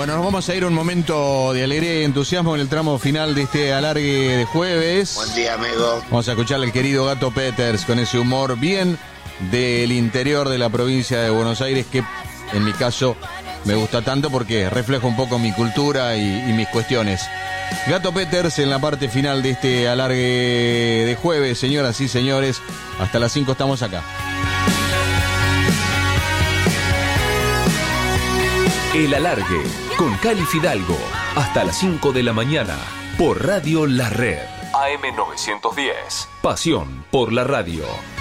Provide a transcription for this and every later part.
Bueno, nos vamos a ir a un momento de alegría y entusiasmo en el tramo final de este alargue de jueves. Buen día, amigo. Vamos a escuchar al querido Gato Peters con ese humor bien del interior de la provincia de Buenos Aires, que en mi caso me gusta tanto porque refleja un poco mi cultura y mis cuestiones. Gato Peters en la parte final de este alargue de jueves, señoras y señores. Hasta las 5 estamos acá. El alargue con Cali Fidalgo hasta las 5 de la mañana por Radio La Red. AM 910. Pasión por la radio.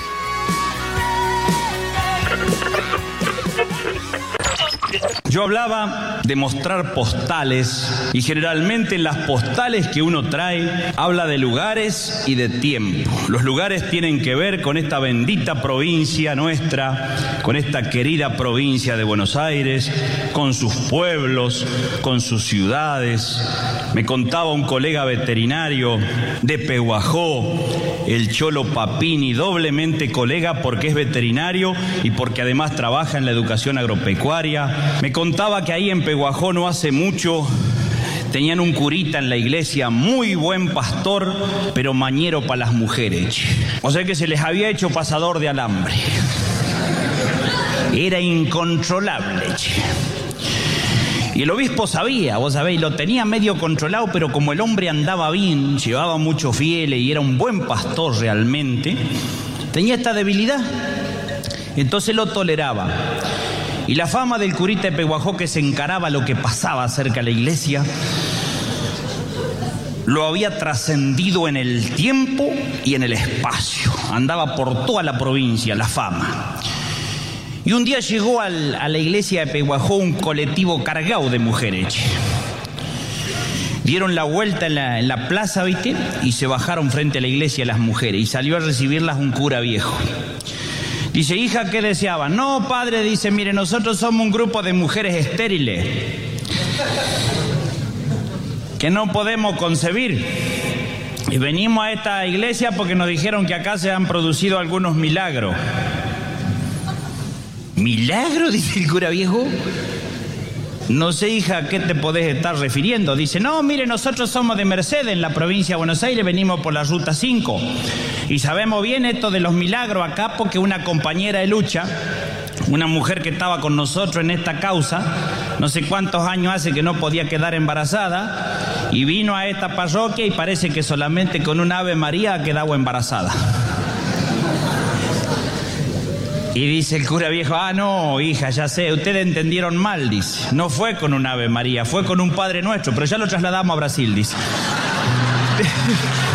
Yo hablaba de mostrar postales y generalmente en las postales que uno trae habla de lugares y de tiempo. Los lugares tienen que ver con esta bendita provincia nuestra, con esta querida provincia de Buenos Aires, con sus pueblos, con sus ciudades. Me contaba un colega veterinario de Pehuajó, el Cholo Papini, doblemente colega porque es veterinario y porque además trabaja en la educación agropecuaria. Me contaba que ahí en Pehuajó no hace mucho tenían un curita en la iglesia, muy buen pastor, pero mañero para las mujeres. O sea que se les había hecho pasador de alambre. Era incontrolable. Y el obispo sabía, vos sabéis, lo tenía medio controlado, pero como el hombre andaba bien, llevaba muchos fieles y era un buen pastor realmente, tenía esta debilidad. Entonces lo toleraba. Y la fama del curita de Pehuajó, que se encaraba lo que pasaba cerca de la iglesia, lo había trascendido en el tiempo y en el espacio. Andaba por toda la provincia, la fama. Y un día llegó a la iglesia de Pehuajó un colectivo cargado de mujeres. Dieron la vuelta en la plaza, ¿viste? Y se bajaron frente a la iglesia las mujeres. Y salió a recibirlas un cura viejo. Dice, hija, ¿qué deseaban? No, padre, dice, mire, nosotros somos un grupo de mujeres estériles que no podemos concebir. Y venimos a esta iglesia porque nos dijeron que acá se han producido algunos milagros. ¿Milagro? Dice el cura viejo. No sé, hija, ¿a qué te podés estar refiriendo? Dice, no, mire, nosotros somos de Mercedes, en la provincia de Buenos Aires, venimos por la Ruta 5. Y sabemos bien esto de los milagros acá porque una compañera de lucha, una mujer que estaba con nosotros en esta causa, no sé cuántos años hace que no podía quedar embarazada, y vino a esta parroquia y parece que solamente con un Ave María ha quedado embarazada. Y dice el cura viejo, no, hija, ya sé, ustedes entendieron mal, dice. No fue con un Ave María, fue con un Padre Nuestro, pero ya lo trasladamos a Brasil, dice.